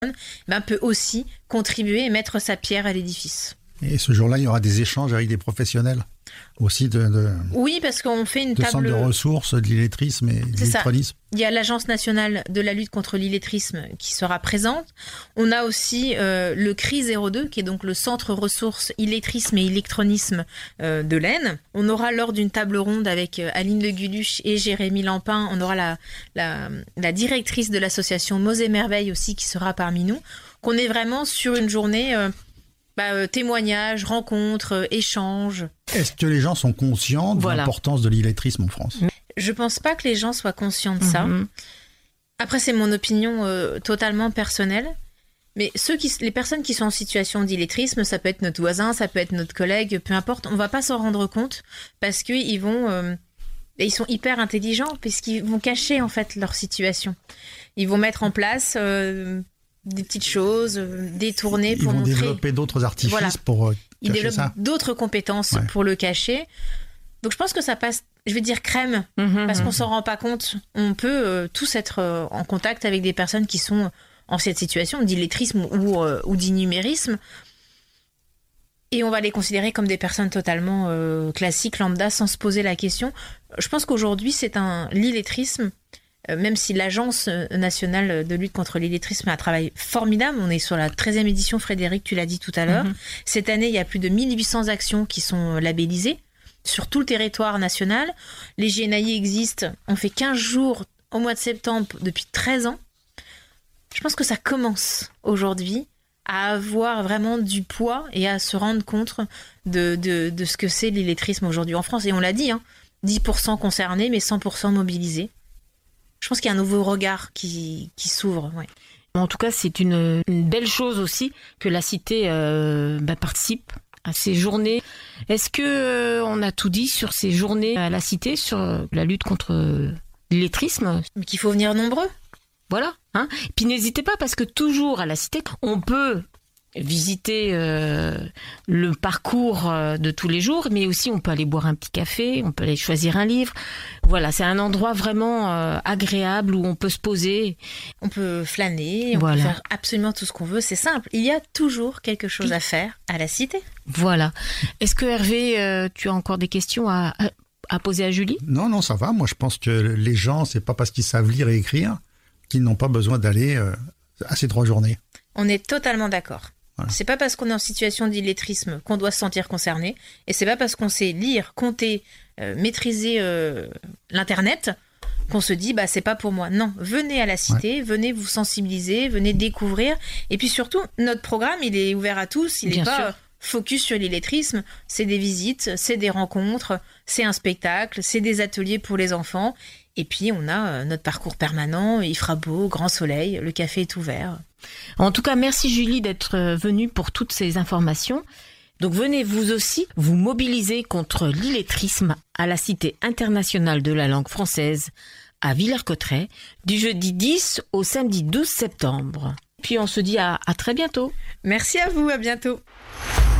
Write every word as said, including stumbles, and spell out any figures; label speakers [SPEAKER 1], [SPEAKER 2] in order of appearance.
[SPEAKER 1] ben, peut aussi contribuer et mettre sa pierre à l'édifice.
[SPEAKER 2] Et ce jour-là, il y aura des échanges avec des professionnels aussi de, de,
[SPEAKER 1] oui, parce qu'on fait une
[SPEAKER 2] de
[SPEAKER 1] table...
[SPEAKER 2] centres de ressources, de l'illettrisme et de l'illettronisme.
[SPEAKER 1] Il y a l'Agence nationale de la lutte contre l'illettrisme qui sera présente. On a aussi euh, le C R I zéro deux, qui est donc le centre ressources illettrisme et électronisme euh, de l'Aisne. On aura lors d'une table ronde avec euh, Aline Le Guluche et Jérémy Lampin, on aura la, la, la directrice de l'association Mots et Merveilles aussi qui sera parmi nous. Qu'on est vraiment sur une journée... Euh, Bah, euh, témoignages, rencontres, euh, échanges.
[SPEAKER 2] Est-ce que les gens sont conscients de voilà. l'importance de l'illettrisme en France ?
[SPEAKER 1] Je pense pas que les gens soient conscients de ça. Mm-hmm. Après, c'est mon opinion euh, totalement personnelle. Mais ceux qui, les personnes qui sont en situation d'illettrisme, ça peut être notre voisin, ça peut être notre collègue, peu importe, on va pas s'en rendre compte parce qu'ils vont, euh, ils sont hyper intelligents puisqu'ils vont cacher en fait leur situation. Ils vont mettre en place... Euh, des petites choses, euh, détournées pour montrer...
[SPEAKER 2] Ils vont développer d'autres artifices
[SPEAKER 1] voilà.
[SPEAKER 2] pour euh,
[SPEAKER 1] Ils
[SPEAKER 2] cacher ça.
[SPEAKER 1] développent d'autres compétences ouais. pour le cacher. Donc je pense que ça passe, je vais dire crème,
[SPEAKER 3] mmh,
[SPEAKER 1] parce
[SPEAKER 3] mmh.
[SPEAKER 1] qu'on s'en rend pas compte. On peut euh, tous être euh, en contact avec des personnes qui sont en cette situation d'illettrisme ou, euh, ou d'innumérisme. Et on va les considérer comme des personnes totalement euh, classiques, lambda, sans se poser la question. Je pense qu'aujourd'hui, c'est un l'illettrisme... Même si l'Agence nationale de lutte contre l'illettrisme a un travail formidable, on est sur la treizième édition, Frédéric, tu l'as dit tout à l'heure. Mmh. Cette année, il y a plus de mille huit cents actions qui sont labellisées sur tout le territoire national. Les G N A I existent, on fait quinze jours au mois de septembre depuis treize ans. Je pense que ça commence aujourd'hui à avoir vraiment du poids et à se rendre compte de, de, de ce que c'est l'illettrisme aujourd'hui en France. Et on l'a dit, hein, dix pour cent concernés, mais cent pour cent mobilisés. Je pense qu'il y a un nouveau regard qui, qui s'ouvre. Ouais.
[SPEAKER 3] En tout cas, c'est une, une belle chose aussi que la Cité euh, bah, participe à ces journées. Est-ce que euh, on a tout dit sur ces journées à la Cité, sur la lutte contre l'illettrisme ?
[SPEAKER 1] Mais qu'il faut venir nombreux.
[SPEAKER 3] Voilà. Hein. Et puis n'hésitez pas, parce que toujours à la Cité, on peut visiter euh, le parcours euh, de tous les jours, mais aussi on peut aller boire un petit café, on peut aller choisir un livre. Voilà, c'est un endroit vraiment euh, agréable où on peut se poser.
[SPEAKER 1] On peut flâner, on
[SPEAKER 3] voilà.
[SPEAKER 1] peut faire absolument tout ce qu'on veut, c'est simple. Il y a toujours quelque chose à faire à la Cité.
[SPEAKER 3] Voilà. Est-ce que Hervé, euh, tu as encore des questions à, à, à poser à Julie ?
[SPEAKER 2] Non, non, ça va. Moi, je pense que les gens, c'est pas parce qu'ils savent lire et écrire qu'ils n'ont pas besoin d'aller euh, à ces trois journées.
[SPEAKER 1] On est totalement d'accord. Voilà. C'est pas parce qu'on est en situation d'illettrisme qu'on doit se sentir concerné, et c'est pas parce qu'on sait lire, compter, euh, maîtriser euh, l'internet qu'on se dit bah c'est pas pour moi. Non, venez à la Cité, ouais. venez vous sensibiliser, venez découvrir, et puis surtout notre programme il est ouvert à tous, il n'est pas sûr. Focus sur l'illettrisme, c'est des visites, c'est des rencontres, c'est un spectacle, c'est des ateliers pour les enfants, et puis on a notre parcours permanent, il fera beau, grand soleil, le café est ouvert.
[SPEAKER 3] En tout cas, merci Julie d'être venue pour toutes ces informations. Donc venez vous aussi vous mobiliser contre l'illettrisme à la Cité internationale de la langue française à Villers-Cotterêts du jeudi dix au samedi douze septembre. Puis on se dit à, à très bientôt.
[SPEAKER 1] Merci à vous, à bientôt.